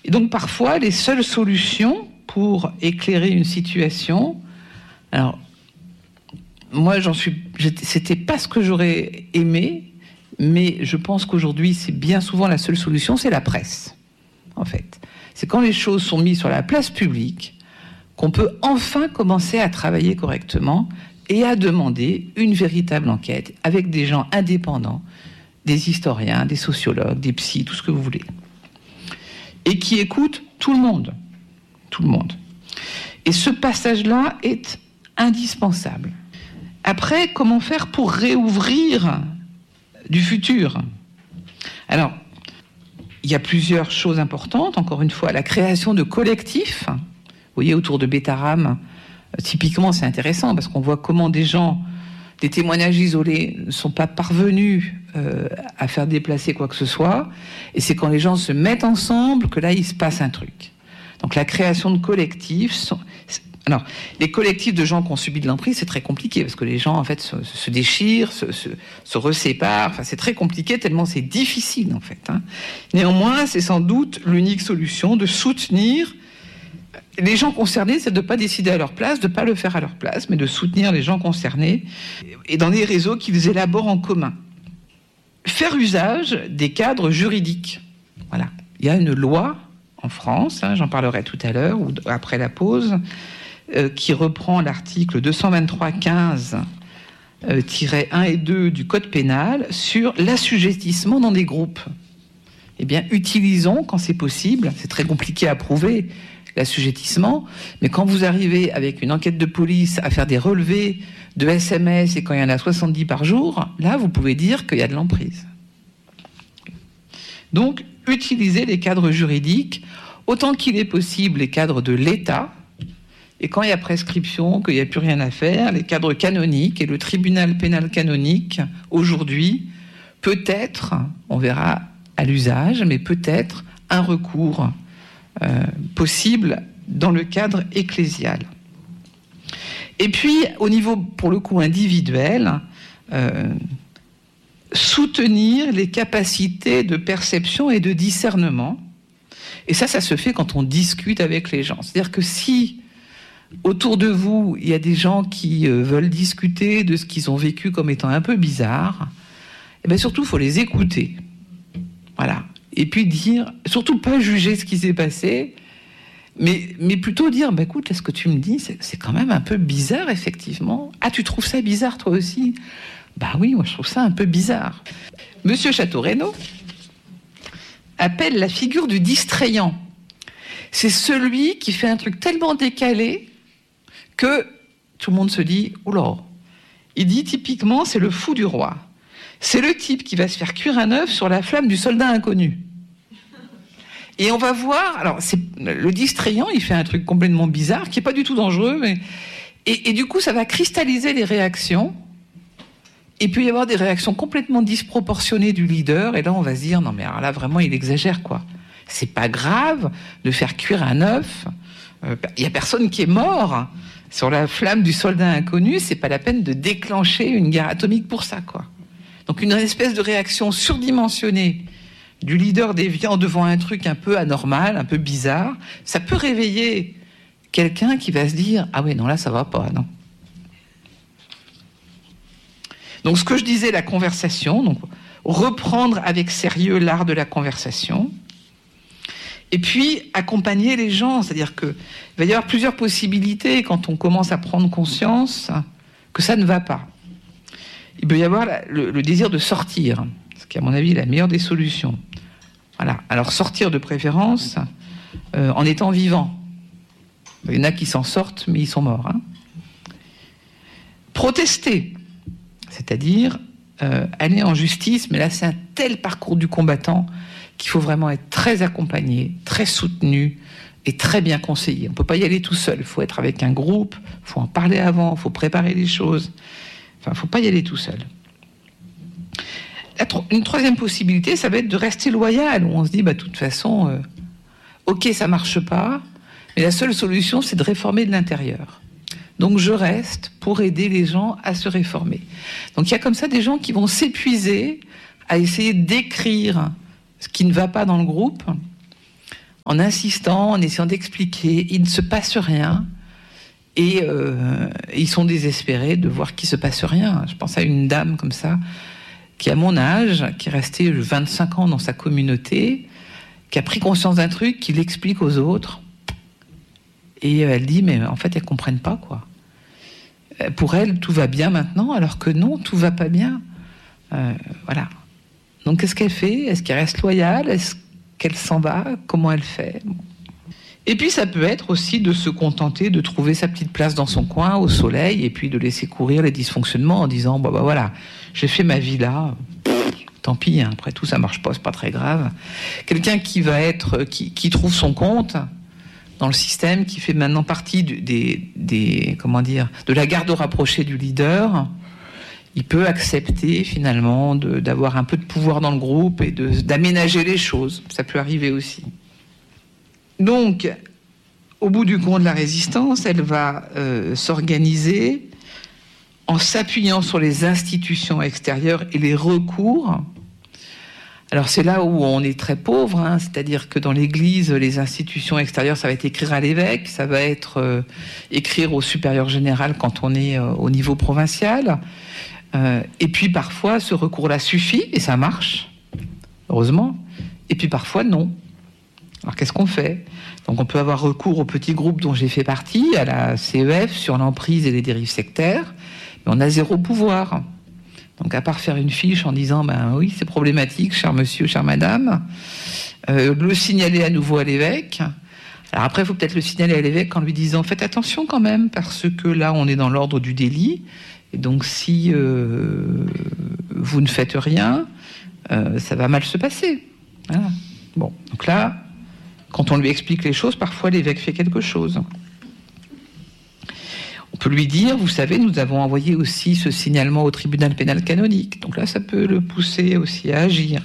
Et donc parfois, les seules solutions pour éclairer une situation, alors moi c'était pas ce que j'aurais aimé, mais je pense qu'aujourd'hui c'est bien souvent la seule solution, c'est la presse, en fait. C'est quand les choses sont mises sur la place publique qu'on peut enfin commencer à travailler correctement et à demander une véritable enquête avec des gens indépendants, des historiens, des sociologues, des psys, tout ce que vous voulez, et qui écoutent tout le monde. Tout le monde. Et ce passage-là est indispensable. Après, comment faire pour réouvrir du futur ? Alors, il y a plusieurs choses importantes. Encore une fois, la création de collectifs. Vous voyez, autour de Bétarame, typiquement, c'est intéressant parce qu'on voit comment des gens, des témoignages isolés, ne sont pas parvenus à faire déplacer quoi que ce soit. Et c'est quand les gens se mettent ensemble que là, il se passe un truc. Donc la création de collectifs. Alors, les collectifs de gens qui ont subi de l'emprise, c'est très compliqué parce que les gens, en fait, se déchirent, se reséparent. Enfin, c'est très compliqué tellement c'est difficile, en fait. Néanmoins, c'est sans doute l'unique solution de soutenir les gens concernés, c'est de ne pas décider à leur place, de ne pas le faire à leur place, mais de soutenir les gens concernés et dans des réseaux qu'ils élaborent en commun. Faire usage des cadres juridiques. Voilà. Il y a une loi en France, j'en parlerai tout à l'heure ou après la pause, qui reprend l'article 223-15 -1 et 2 du Code pénal sur l'assujettissement dans des groupes. Eh bien, utilisons quand c'est possible, c'est très compliqué à prouver l'assujettissement, mais quand vous arrivez avec une enquête de police à faire des relevés de SMS et quand il y en a 70 par jour, là, vous pouvez dire qu'il y a de l'emprise. Donc, utilisez les cadres juridiques, autant qu'il est possible, les cadres de l'État, et quand il y a prescription, qu'il n'y a plus rien à faire, les cadres canoniques, et le tribunal pénal canonique, aujourd'hui, peut-être, on verra à l'usage, mais peut-être un recours possible dans le cadre ecclésial. Et puis, au niveau, pour le coup, individuel, soutenir les capacités de perception et de discernement. Et ça se fait quand on discute avec les gens. C'est-à-dire que si, autour de vous, il y a des gens qui veulent discuter de ce qu'ils ont vécu comme étant un peu bizarre, eh bien surtout, il faut les écouter. Voilà. Et puis dire, surtout pas juger ce qui s'est passé, mais plutôt dire, bah écoute, là, ce que tu me dis, c'est quand même un peu bizarre, effectivement. Ah, tu trouves ça bizarre, toi aussi ? Bah oui, moi, je trouve ça un peu bizarre. Monsieur Château-Renaud appelle la figure du distrayant. C'est celui qui fait un truc tellement décalé que tout le monde se dit, oula. Il dit, typiquement, c'est le fou du roi. C'est le type qui va se faire cuire un œuf sur la flamme du soldat inconnu. Et on va voir, alors c'est le distrayant, il fait un truc complètement bizarre, qui n'est pas du tout dangereux, mais et du coup ça va cristalliser les réactions, et puis il y avoir des réactions complètement disproportionnées du leader, et là on va se dire, non mais alors là vraiment il exagère quoi. C'est pas grave de faire cuire un œuf, il y a personne qui est mort sur la flamme du soldat inconnu, c'est pas la peine de déclencher une guerre atomique pour ça quoi. Donc une espèce de réaction surdimensionnée du leader déviant devant un truc un peu anormal, un peu bizarre, ça peut réveiller quelqu'un qui va se dire « Ah ouais, non, là, ça va pas, non. » Donc, ce que je disais, la conversation, donc reprendre avec sérieux l'art de la conversation, et puis accompagner les gens, c'est-à-dire qu'il va y avoir plusieurs possibilités quand on commence à prendre conscience que ça ne va pas. Il peut y avoir le désir de sortir, ce qui est à mon avis la meilleure des solutions. Voilà. Alors sortir de préférence en étant vivant. Il y en a qui s'en sortent, mais ils sont morts. Protester, c'est-à-dire aller en justice, mais là c'est un tel parcours du combattant qu'il faut vraiment être très accompagné, très soutenu et très bien conseillé. On ne peut pas y aller tout seul, il faut être avec un groupe, il faut en parler avant, il faut préparer les choses. Enfin, il ne faut pas y aller tout seul. Une troisième possibilité, ça va être de rester loyal, où on se dit, de toute façon, ok, ça ne marche pas, mais la seule solution, c'est de réformer de l'intérieur. Donc je reste pour aider les gens à se réformer. Donc il y a comme ça des gens qui vont s'épuiser à essayer d'écrire ce qui ne va pas dans le groupe, en insistant, en essayant d'expliquer. Il ne se passe rien. Et ils sont désespérés de voir qu'il ne se passe rien. Je pense à une dame comme ça, qui a mon âge, qui est restée 25 ans dans sa communauté, qui a pris conscience d'un truc, qui l'explique aux autres. Et elle dit, mais en fait, elles ne comprennent pas, quoi. Pour elle, tout va bien maintenant, alors que non, tout ne va pas bien. Voilà. Donc, qu'est-ce qu'elle fait ? Est-ce qu'elle reste loyale ? Est-ce qu'elle s'en va ? Comment elle fait ? Bon. Et puis, ça peut être aussi de se contenter de trouver sa petite place dans son coin, au soleil, et puis de laisser courir les dysfonctionnements en disant, bah voilà, j'ai fait ma vie là, tant pis, hein, après tout, ça marche pas, c'est pas très grave. Quelqu'un qui va être, qui trouve son compte dans le système, qui fait maintenant partie comment dire, de la garde rapprochée du leader, il peut accepter finalement d'avoir un peu de pouvoir dans le groupe et d'aménager les choses. Ça peut arriver aussi. Donc, au bout du compte, la résistance, elle va s'organiser en s'appuyant sur les institutions extérieures et les recours. Alors c'est là où on est très pauvre, hein, c'est-à-dire que dans l'Église, les institutions extérieures, ça va être écrire à l'évêque, ça va être écrire au supérieur général quand on est au niveau provincial. Et puis parfois, ce recours-là suffit, et ça marche, heureusement. Et puis parfois, non. Alors qu'est-ce qu'on fait ? Donc on peut avoir recours au petit groupe dont j'ai fait partie, à la CEF, sur l'emprise et les dérives sectaires, mais on a zéro pouvoir. Donc à part faire une fiche en disant ben oui, c'est problématique, cher monsieur, chère madame, le signaler à nouveau à l'évêque. Alors après, il faut peut-être le signaler à l'évêque en lui disant faites attention quand même, parce que là on est dans l'ordre du délit, et donc si vous ne faites rien, ça va mal se passer. Voilà. Bon, donc là, quand on lui explique les choses, parfois l'évêque fait quelque chose. On peut lui dire, vous savez, nous avons envoyé aussi ce signalement au tribunal pénal canonique. Donc là, ça peut le pousser aussi à agir.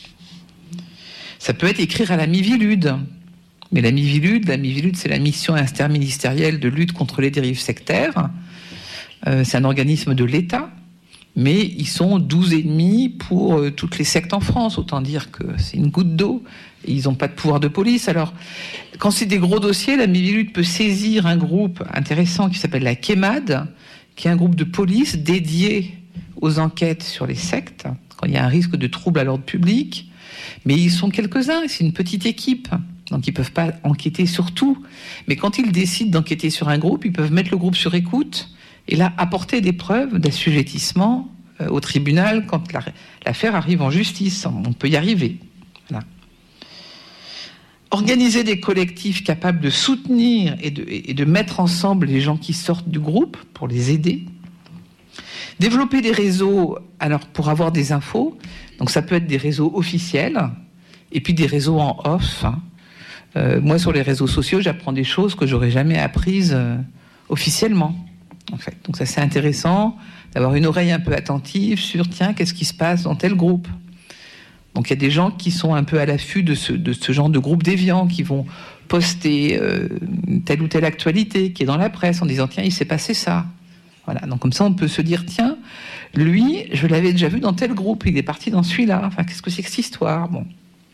Ça peut être écrire à la Mivilude. Mais la Mivilude, c'est la mission interministérielle de lutte contre les dérives sectaires. C'est un organisme de l'État. Mais ils sont 12,5 pour toutes les sectes en France. Autant dire que c'est une goutte d'eau. Et ils n'ont pas de pouvoir de police. Alors, quand c'est des gros dossiers, la Mivilude peut saisir un groupe intéressant qui s'appelle la KEMAD, qui est un groupe de police dédié aux enquêtes sur les sectes, quand il y a un risque de trouble à l'ordre public. Mais ils sont quelques-uns, c'est une petite équipe. Donc ils ne peuvent pas enquêter sur tout. Mais quand ils décident d'enquêter sur un groupe, ils peuvent mettre le groupe sur écoute et là apporter des preuves d'assujettissement au tribunal quand l'affaire arrive en justice. On peut y arriver. Voilà. Organiser des collectifs capables de soutenir et de mettre ensemble les gens qui sortent du groupe pour les aider. Développer des réseaux alors pour avoir des infos. Donc ça peut être des réseaux officiels et puis des réseaux en off. Moi, sur les réseaux sociaux, j'apprends des choses que j'aurais jamais apprises officiellement. En fait. Donc ça, c'est intéressant d'avoir une oreille un peu attentive sur, tiens, qu'est-ce qui se passe dans tel groupe ? Donc il y a des gens qui sont un peu à l'affût de ce genre de groupe déviant, qui vont poster telle ou telle actualité qui est dans la presse en disant, tiens, il s'est passé ça. Voilà. Donc comme ça, on peut se dire, tiens, lui, je l'avais déjà vu dans tel groupe, il est parti dans celui-là. Enfin, qu'est-ce que c'est que cette histoire ? Bon.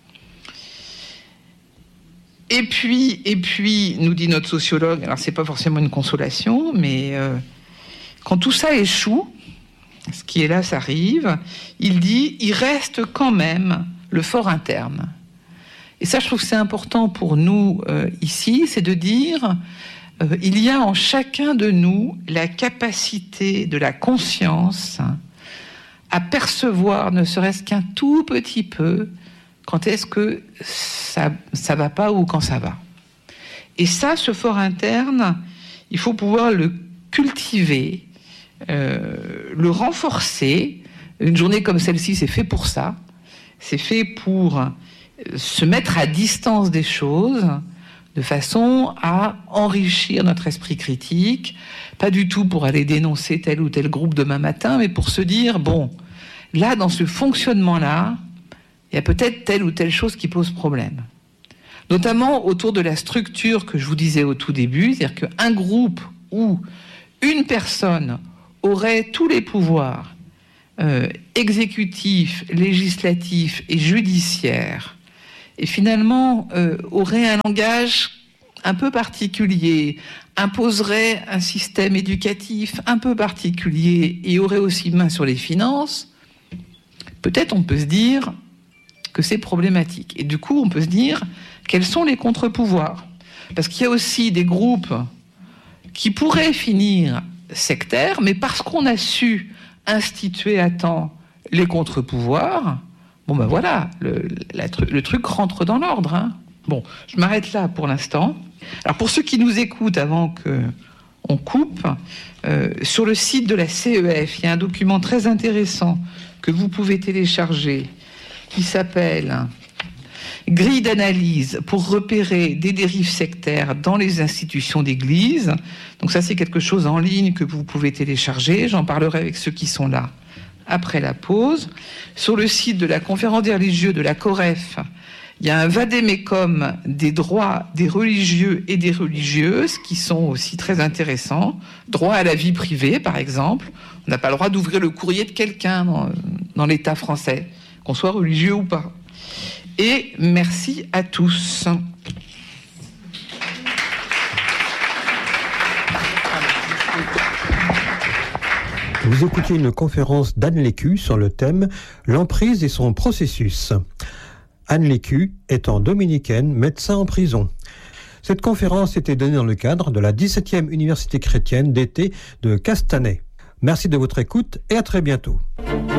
Et puis, nous dit notre sociologue, alors c'est pas forcément une consolation, mais quand tout ça échoue, ce qui est là, ça arrive, il dit, il reste quand même le fort interne. Et ça, je trouve que c'est important pour nous ici, c'est de dire, il y a en chacun de nous la capacité de la conscience à percevoir, ne serait-ce qu'un tout petit peu, quand est-ce que ça va pas ou quand ça va. Et ça, ce fort interne, il faut pouvoir le cultiver, le renforcer. Une journée comme celle-ci, c'est fait pour ça. C'est fait pour se mettre à distance des choses de façon à enrichir notre esprit critique, pas du tout pour aller dénoncer tel ou tel groupe demain matin, mais pour se dire, bon, là, dans ce fonctionnement-là, il y a peut-être telle ou telle chose qui pose problème. Notamment autour de la structure que je vous disais au tout début, c'est-à-dire qu'un groupe où une personne aurait tous les pouvoirs exécutifs, législatifs et judiciaires et finalement aurait un langage un peu particulier, imposerait un système éducatif un peu particulier et aurait aussi main sur les finances, peut-être on peut se dire que c'est problématique. Et du coup, on peut se dire quels sont les contre-pouvoirs. Parce qu'il y a aussi des groupes qui pourraient finir sectaires, mais parce qu'on a su instituer à temps les contre-pouvoirs, bon ben voilà, le truc rentre dans l'ordre. Hein. Bon, je m'arrête là pour l'instant. Alors pour ceux qui nous écoutent avant qu'on coupe, sur le site de la CEF, il y a un document très intéressant que vous pouvez télécharger qui s'appelle « Grille d'analyse pour repérer des dérives sectaires dans les institutions d'église ». Donc ça, c'est quelque chose en ligne que vous pouvez télécharger. J'en parlerai avec ceux qui sont là après la pause. Sur le site de la Conférence des religieux de la COREF, il y a un vade-mecum des droits des religieux et des religieuses qui sont aussi très intéressants. Droit à la vie privée, par exemple. On n'a pas le droit d'ouvrir le courrier de quelqu'un dans l'État français, qu'on soit religieux ou pas. Et merci à tous. Vous écoutez une conférence d'Anne Lécu sur le thème « L'emprise et son processus ». Anne Lécu étant dominicaine, médecin en prison. Cette conférence était donnée dans le cadre de la 17e Université chrétienne d'été de Castanet. Merci de votre écoute et à très bientôt.